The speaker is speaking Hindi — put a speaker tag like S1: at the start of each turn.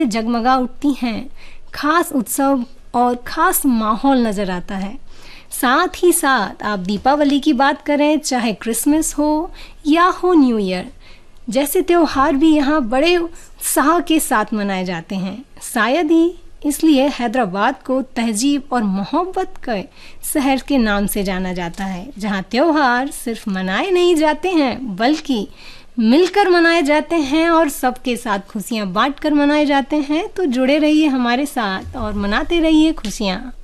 S1: जगमगा उठती हैं, खास उत्सव और खास माहौल नज़र आता है। साथ ही साथ आप दीपावली की बात करें, चाहे क्रिसमस हो या हो न्यू ईयर जैसे त्योहार भी यहाँ बड़े उत्साह के साथ मनाए जाते हैं। शायद ही इसलिए हैदराबाद को तहजीब और मोहब्बत के शहर के नाम से जाना जाता है, जहाँ त्योहार सिर्फ मनाए नहीं जाते हैं बल्कि मिलकर मनाए जाते हैं और सबके साथ खुशियाँ बांटकर मनाए जाते हैं। तो जुड़े रहिए हमारे साथ और मनाते रहिए खुशियाँ।